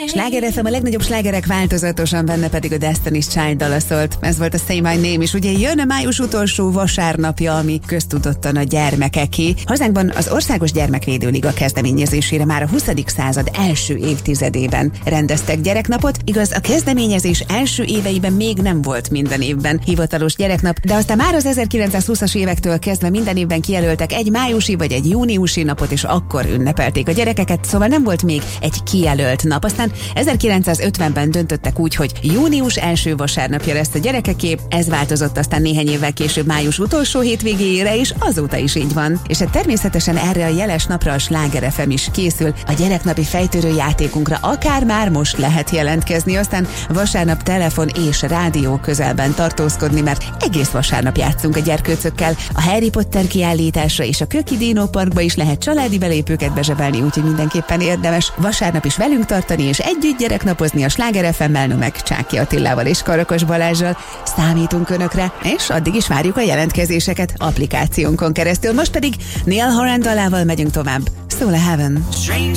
Sláger FM, a legnagyobb slágerek változatosan, benne pedig a Destiny's Child dala szólt. Ez volt a Say My Name, és ugye jön a május utolsó vasárnapja, ami köztudottan a gyermekeké. Hazánkban az Országos Gyermekvédő Liga kezdeményezésére már a 20. század első évtizedében rendeztek gyereknapot. Igaz, a kezdeményezés első éveiben még nem volt minden évben hivatalos gyereknap, de aztán már az 1920-as évektől kezdve minden évben kijelöltek egy májusi vagy egy júniusi napot, és akkor ünnepelték a gyerekeket, szóval nem volt még egy kijelölt nap. Aztán 1950-ben döntöttek úgy, hogy június első vasárnapja lesz a gyerekeké, ez változott aztán néhány évvel később május utolsó hétvégéjére, és azóta is így van. És hát természetesen erre a jeles napra a Sláger FM is készül. A gyereknapi fejtörő játékunkra akár már most lehet jelentkezni, aztán vasárnap telefon és rádió közelben tartózkodni, mert egész vasárnap játszunk a gyerkőcökkel. A Harry Potter kiállításra és a Köki Dino Parkba is lehet családi belépőket bezsebelni, úgyhogy mindenképpen érdemes vasárnap is velünk tartani, és együtt gyereknapozni a Sláger FM-mel, meg Csáki Attilával és Karakos Balázsral. Számítunk önökre, és addig is várjuk a jelentkezéseket applikációnkon keresztül. Most pedig Neil Horan dalával megyünk tovább. Soul Heaven.